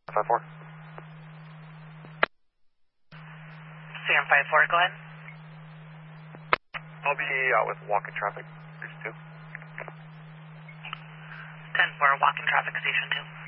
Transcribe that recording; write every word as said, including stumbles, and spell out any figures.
five four. C M five four, go ahead. I'll be out with walking traffic, station two. ten four, walking traffic, station two.